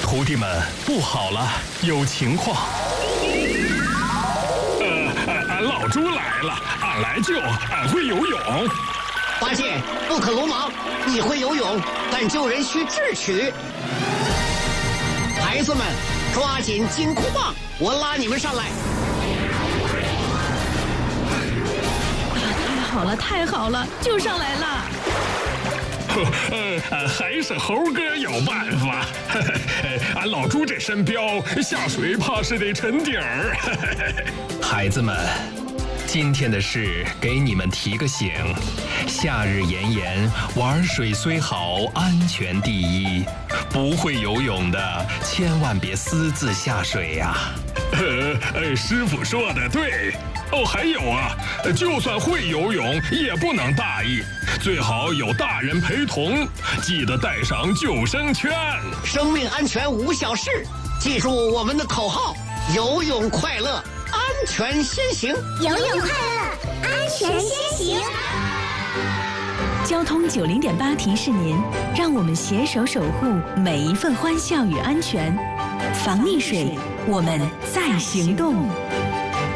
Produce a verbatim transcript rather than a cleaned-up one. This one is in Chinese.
徒弟们，不好了，有情况。 呃，俺老朱来了，俺来救，俺会游泳。 八戒，不可鲁莽，你会游泳，但救人需智取。孩子们，抓紧金箍棒，我拉你们上来。 太好了，太好了，就上来了。 呃，还是猴哥有办法。俺老朱这身膘，下水怕是得沉底儿。 孩子们，今天的事给你们提个醒：夏日炎炎，玩水虽好，安全第一。不会游泳的，千万别私自下水呀、啊。 呃呃，师傅说的对。哦，还有啊，就算会游泳，也不能大意，最好有大人陪同，记得带上救生圈。 生命安全无小事，记住我们的口号：游泳快乐，安全先行。 游泳快乐，安全先行。 交通九零点八提示您，让我们携手守护每一份欢笑与安全。防溺水，我们在行动。